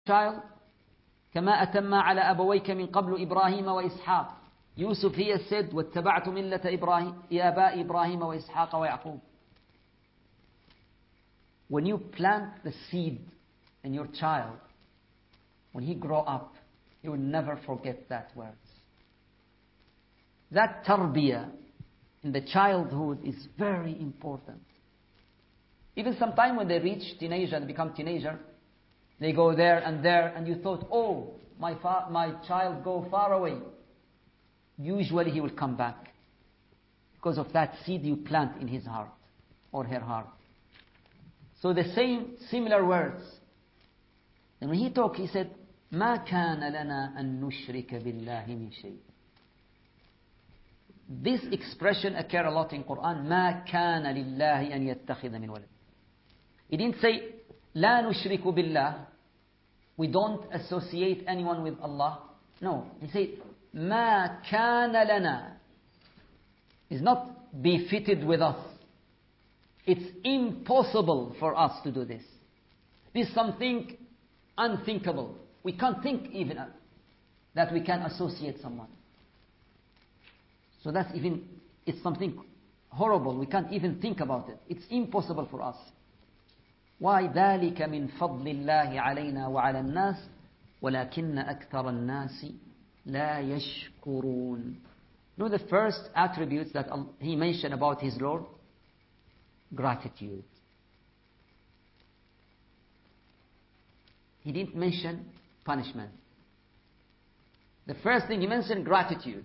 child, كما أتم على أبويك من قبل إبراهيم وإسحاق. Yusuf here said, واتبعت ملة إبراهيم آباء إبراهيم وإسحاق ويعقوب. When you plant the seed in your child, when he grow up, he will never forget that words. That tarbiyah in the childhood is very important. Even sometime when they reach teenager and become teenager, they go there, and you thought, oh, my child go far away. Usually he will come back because of that seed you plant in his heart or her heart. So the similar words. And when he talked, he said, ما كان لنا أن نشرك بالله من شيء. This expression occurs a lot in Quran. ما كان لله أن يتخذ من ولد. He didn't say لا نشرك بالله. We don't associate anyone with Allah. No, he said ما كان لنا. It's not befitted with us. It's impossible for us to do this. This is something unthinkable. We can't think even that we can associate someone. So it's something horrible. We can't even think about it. It's impossible for us. Why? ذلك من فضل الله علينا وعلى الناس ولكن أكثر الناس لا يشكرون. You know the first attributes that he mentioned about his Lord? Gratitude. He didn't mention punishment. The first thing he mentioned, gratitude.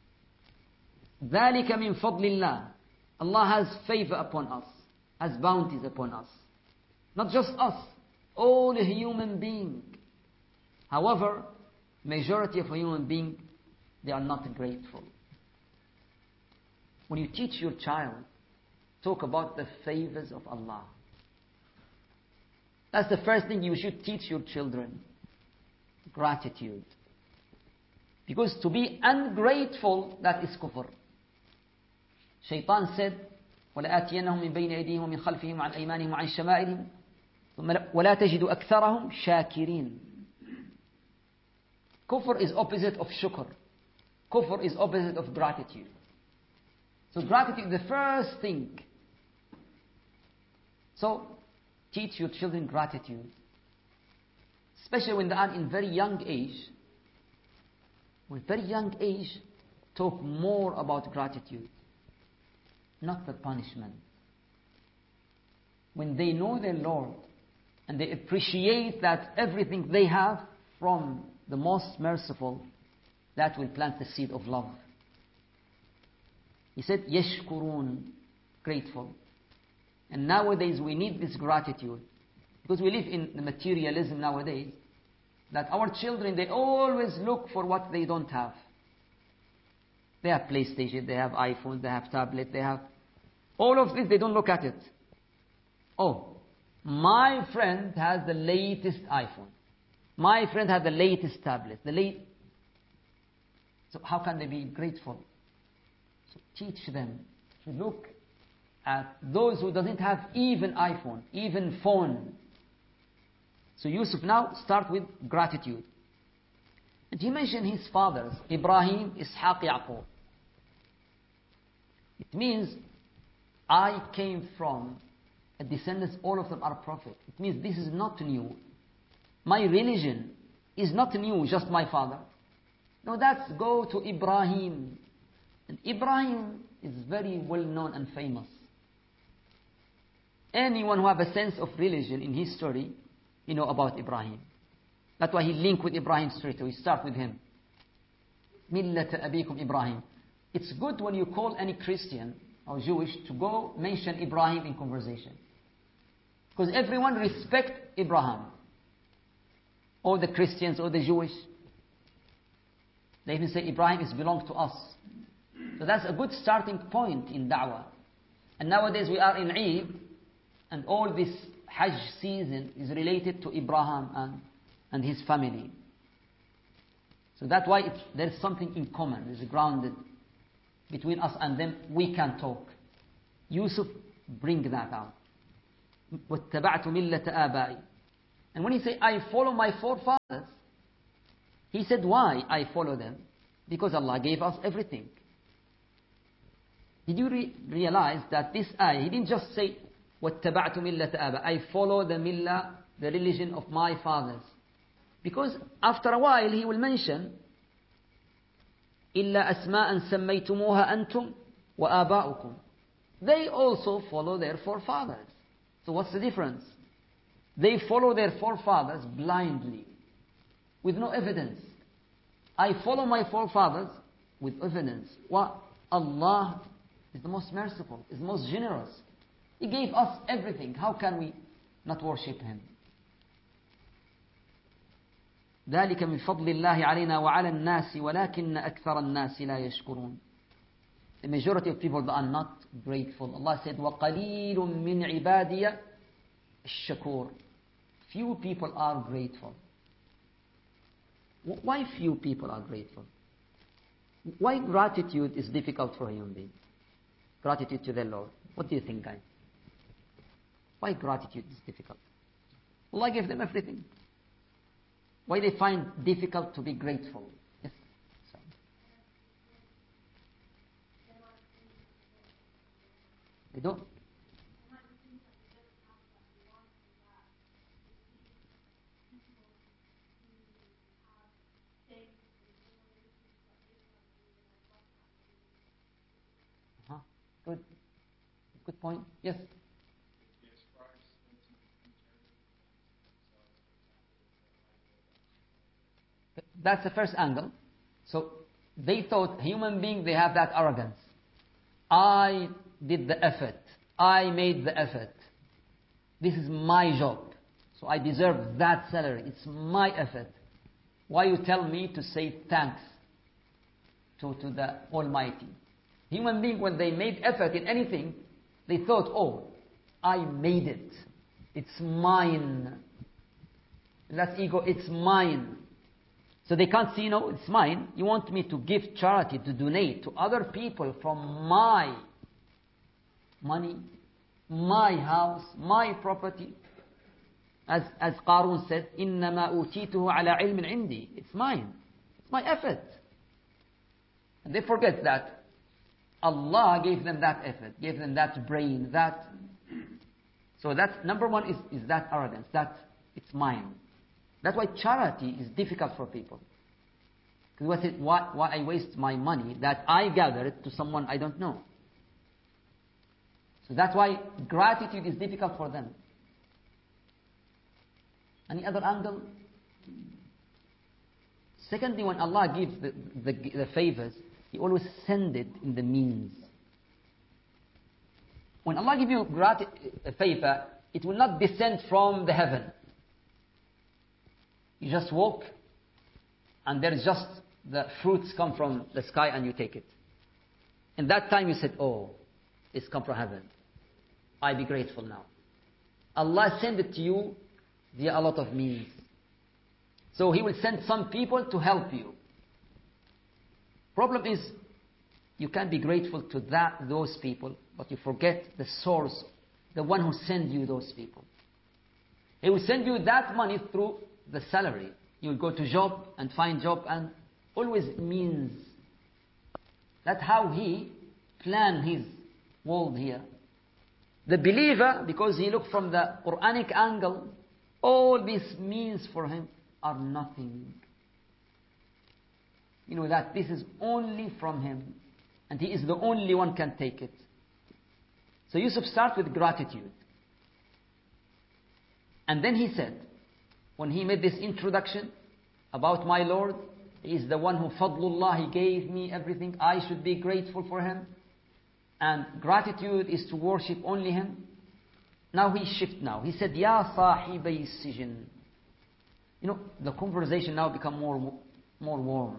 ذلك من فضل الله. Allah has favor upon us, has bounties upon us. Not just us, all human beings. However, majority of human beings, they are not grateful. When you teach your child, talk about the favors of Allah. That's the first thing you should teach your children. Gratitude. Because to be ungrateful, that is kufr. Shaitan said, وَلَآتِيَنَّهُمْ مِنْ بَيْنِ أَيْدِيهِمْ وَمِنْ خَلْفِهِمْ وَعَنْ أَيْمَانِهِمْ وَعَنْ شَمَائِلِهِمْ وَلَا تَجِدُ أَكْثَرَهُمْ شَاكِرِينَ. Kufr is opposite of shukr. Kufr is opposite of gratitude. So gratitude is the first thing. So teach your children gratitude. Especially when they are in very young age. With very young age, talk more about gratitude. Not the punishment. When they know their Lord and they appreciate that everything they have from the most merciful, that will plant the seed of love. He said, yashkurun, grateful. And nowadays we need this gratitude. Because we live in the materialism nowadays, that our children, they always look for what they don't have. They have PlayStation, they have iPhone, they have tablet, they have... All of this, they don't look at it. Oh, my friend has the latest iPhone. My friend has the latest tablet. So how can they be grateful? So teach them to look at those who doesn't have even iPhone, even phone. So Yusuf now start with gratitude. And he mentioned his fathers, Ibrahim, Ishaq, Yaqub. It means I came from a descendants, all of them are prophets. It means this is not new. My religion is not new, just my father. No, that's go to Ibrahim. And Ibrahim is very well known and famous. Anyone who have a sense of religion in history, you know about Ibrahim. That's why he linked with Ibrahim straight away. Start with him. Millata abikum Ibrahim. It's good when you call any Christian or Jewish to go mention Ibrahim in conversation. Because everyone respect Abraham. Or the Christians or the Jewish. They even say Ibrahim is belong to us. So that's a good starting point in da'wah. And nowadays we are in Eid, and all this Hajj season is related to Abraham and his family. So that's why there's something in common. There's grounded between us and them. We can talk. Yusuf bring that out. وَاتَّبَعْتُ مِلَّةَ آبَائِ. And when he said, I follow my forefathers, he said, why I follow them? Because Allah gave us everything. Did you realize that this ayah, he didn't just say, وَاتَّبَعْتُ مِلَّةَ أَبَا, I follow the millah, the religion of my fathers. Because after a while he will mention, إِلَّا أَسْمَاءً سَمَّيْتُمُوهَا أَنْتُمْ وَآبَاؤُكُمْ. They also follow their forefathers. So what's the difference? They follow their forefathers blindly, with no evidence. I follow my forefathers with evidence. What? Allah is the most merciful, is the most generous. He gave us everything. How can we not worship Him? ذلك من فضل الله علينا وعلى الناس ولكن أكثر الناس لا يشكرون. The majority of people are not grateful. Allah said, وَقَلِيلٌ مِّنْ عِبَادِيَ الشَّكُورِ. Few people are grateful. Why few people are grateful? Why gratitude is difficult for a human being? Gratitude to the Lord. What do you think, guys? Why gratitude is difficult? Allah gave them everything. Why they find difficult to be grateful? Yes. Sorry. They don't. Good. Good point. Yes. That's the first angle. So they thought human beings, they have that arrogance. I did the effort. I made the effort. This is my job. So I deserve that salary. It's my effort. Why you tell me to say thanks to the Almighty? Human beings, when they made effort in anything, they thought, oh, I made it. It's mine. That's ego. It's mine. So they can't see, no, it's mine. You want me to give charity, to donate to other people from my money, my house, my property. As Qarun said, إِنَّمَا أُوتِيتُهُ عَلَى عِلْمٍ عِنْدِي. It's mine. It's my effort. And they forget that Allah gave them that effort, gave them that brain, that. So that's number one is that arrogance, that it's mine. That's why charity is difficult for people. Because why I waste my money that I gathered to someone I don't know. So that's why gratitude is difficult for them. Any other angle? Secondly, when Allah gives the favors, He always sends it in the means. When Allah gives you a favor, it will not descend from the heaven. You just walk, and there is just the fruits come from the sky, and you take it. In that time, you said, "Oh, it's come from heaven. I be grateful now." Allah send it to you via a lot of means. So He will send some people to help you. Problem is, you can be grateful to those people, but you forget the source, the one who sent you those people. He will send you that money through the salary. You will go to job and find job, and always means. That's how He planned His world here. The believer, because he looked from the Quranic angle, all these means for him are nothing. You know that this is only from Him, and He is the only one can take it. So Yusuf starts with gratitude. And then he said, when he made this introduction about my Lord, He is the one who Fadlullah, He gave me everything, I should be grateful for Him. And gratitude is to worship only Him. Now he shifts now. He said, Ya sahibay sijin. You know, the conversation now become more warm.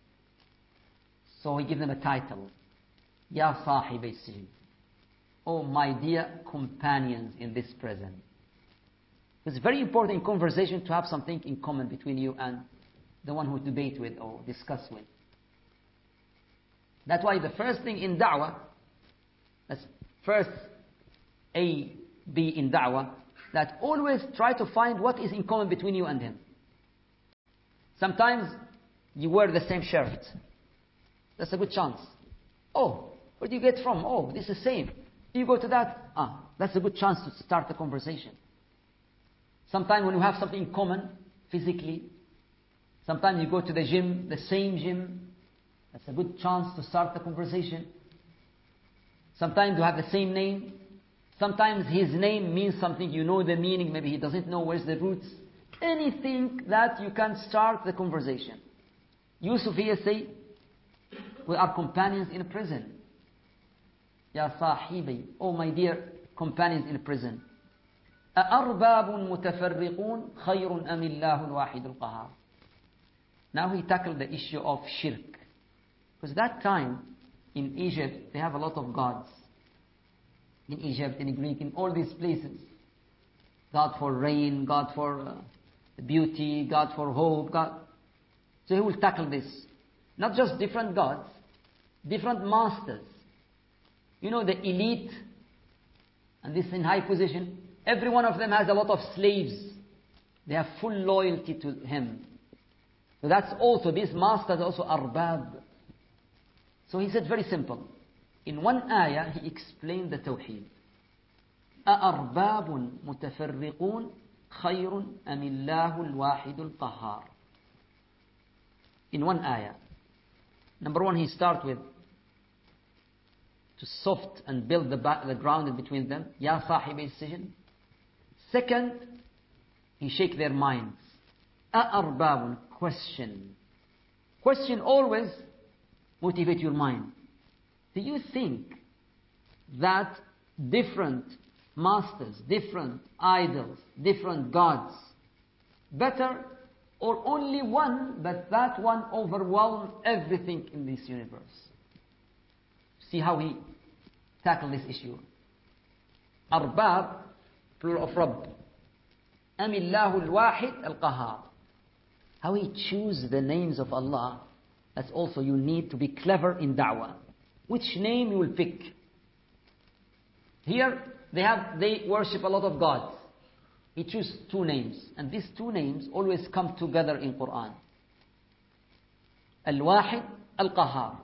So he gives them a title. Ya sahibay sijin. Oh, my dear companions in this present. It's very important in conversation to have something in common between you and the one who debate with or discuss with. That's why the first thing in da'wah, that's first A, B in da'wah, that always try to find what is in common between you and him. Sometimes you wear the same shirt. That's a good chance. Oh, where do you get from? Oh, this is the same. You go to that. That's a good chance to start the conversation. Sometimes when you have something in common, physically, sometimes you go to the gym, the same gym, that's a good chance to start the conversation. Sometimes you have the same name. Sometimes his name means something, you know the meaning, maybe he doesn't know where's the roots. Anything that you can start the conversation. Yusuf here say, we are companions in prison. Ya sahibi, oh my dear companions in prison. أَأَرْبَابٌ مُتَفَرِّقُونَ خَيْرٌ أَمِ اللَّهُ الْوَاحِدُ الْقَهَارُ. Now he tackled the issue of shirk. Because that time, in Egypt, they have a lot of gods. In Egypt, in Greek, in all these places. God for rain, God for beauty, God for hope, God. So he will tackle this. Not just different gods, different masters. You know the elite, and this in high position, every one of them has a lot of slaves. They have full loyalty to him. So that's also, these masters also arbab. So he said very simple. In one ayah, he explained the tawheed. أَأَرْبَابٌ مُتَفَرِّقُونَ خَيْرٌ أَمِ اللَّهُ الْوَاحِدُ الْقَهَّارُ. In one ayah. Number one, he starts with to soft and build the ground in between them. Ya sahibi sijn. Second, he shake their minds. أَأَرْبَابٌ. Question. Question always motivate your mind. Do you think that different masters, different idols, different gods, better or only one, but that one overwhelmed everything in this universe? See how he tackled this issue. Arbab, plural of Rabb. Amillahu al-Wahid al-Qahar. How he choose the names of Allah. That's also, you need to be clever in da'wah. Which name you will pick? Here, they worship a lot of gods. He choose two names. And these two names always come together in Quran. Al-Wahid al-Qahar.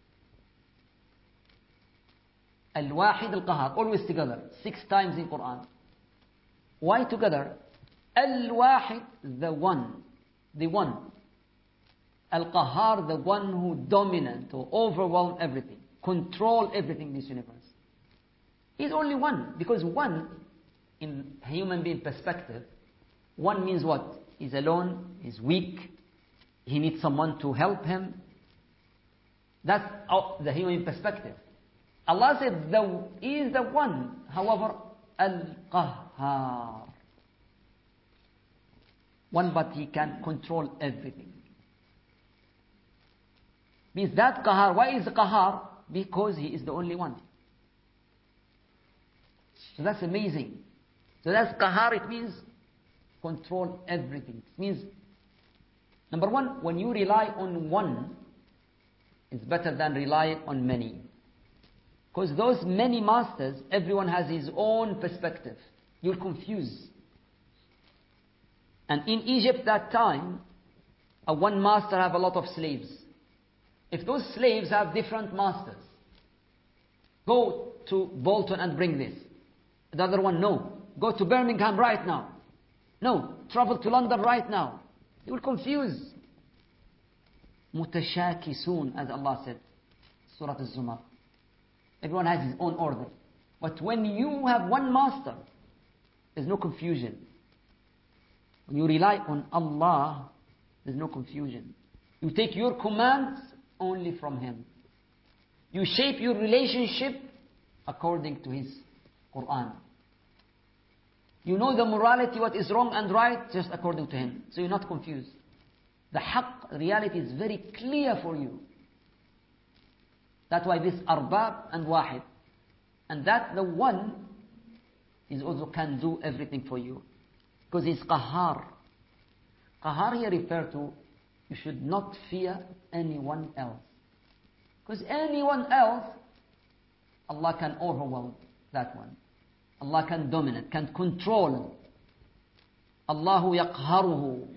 Al-Wahid al-Qahar. Always together. 6 times in Quran. Why together? Al-Wahid, the one. The one. Al-Qahar, the one who dominant, who overwhelm everything. Control everything in this universe. He's only one. Because one, in human being perspective, one means what? He's alone, he's weak, he needs someone to help him. That's the human perspective. Allah said, He is the one. However, Al-Qahhar. One, but He can control everything. Means that Qahar, why is the Qahar? Because He is the only one. So that's amazing. So that's Qahar, it means control everything. It means, number one, when you rely on one, it's better than relying on many. Because those many masters, everyone has his own perspective. You're confused. And in Egypt that time, one master have a lot of slaves. If those slaves have different masters, go to Bolton and bring this. The other one, no. Go to Birmingham right now. No. Travel to London right now. You will confuse. Mutashakisun, as Allah said. Surah Al-Zumar. Everyone has his own order. But when you have one master, there's no confusion. When you rely on Allah, there's no confusion. You take your commands only from Him. You shape your relationship according to His Quran. You know the morality, what is wrong and right, just according to Him. So you're not confused. The haqq, reality is very clear for you. That's why this arbab and wahid. And that the one is also can do everything for you. Because he's qahar. Qahar here refer to, you should not fear anyone else. Because anyone else, Allah can overwhelm that one. Allah can dominate, can control. الله يقهره.